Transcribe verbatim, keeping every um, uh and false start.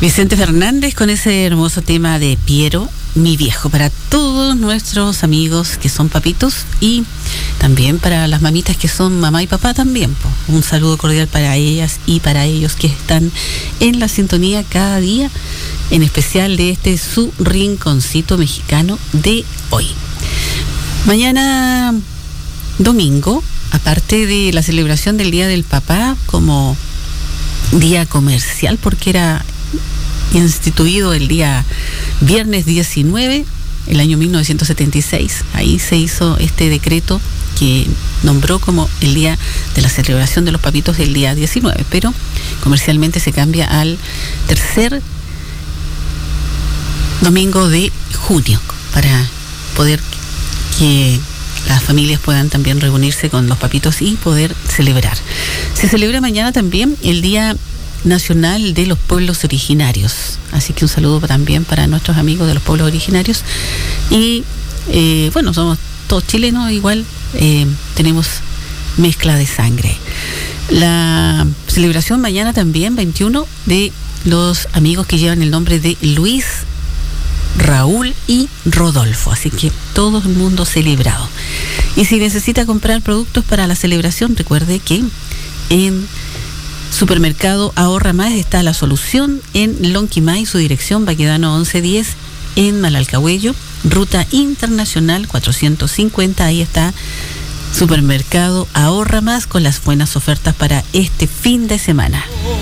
Vicente Fernández con ese hermoso tema de Piero, mi viejo, para todos nuestros amigos que son papitos y también para las mamitas que son mamá y papá también. Po. Un saludo cordial para ellas y para ellos que están en la sintonía cada día, en especial de este su rinconcito mexicano de hoy. Mañana domingo, aparte de la celebración del Día del Papá como día comercial, porque era instituido el día viernes diecinueve, el año mil novecientos setenta y seis. Ahí se hizo este decreto que nombró como el día de la celebración de los papitos del día diecinueve, pero comercialmente se cambia al tercer domingo de junio para poder que las familias puedan también reunirse con los papitos y poder celebrar. Se celebra mañana también el Día Nacional de los Pueblos Originarios, así que un saludo también para nuestros amigos de los pueblos originarios y eh, bueno, somos todos chilenos, igual eh, tenemos mezcla de sangre. La celebración mañana también, veintiuno, de los amigos que llevan el nombre de Luis, Raúl y Rodolfo, así que todo el mundo celebrado. Y si necesita comprar productos para la celebración, recuerde que en Supermercado Ahorra Más está la solución en Lonquimay, su dirección Baquedano once diez en Malalcahuello, Ruta Internacional cuatrocientos cincuenta. Ahí está Supermercado Ahorra Más con las buenas ofertas para este fin de semana.